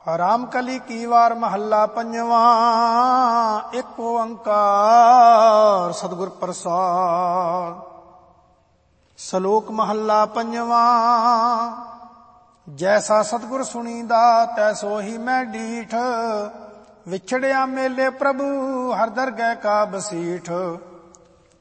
ਰਾਮ ਕਲੀ ਕੀ ਵਾਰ ਮਹੱਲਾ ਪੰਜਵਾਂ। ਇੱਕ ਓੰਕਾਰ ਸਤਿਗੁਰ ਪ੍ਰਸਾਦ। ਸ਼ਲੋਕ ਮਹੱਲਾ ਪੰਜਵਾਂ। ਜੈਸਾ ਸਤਿਗੁਰ ਸੁਣੀਦਾ ਤੈਸੋ ਹੀ ਮੈਂ ਡੀਠ। ਵਿਛੜਿਆ ਮੇਲੇ ਪ੍ਰਭੂ ਹਰ ਦਰਗਹਿ ਕਾ ਬਸੀਠ।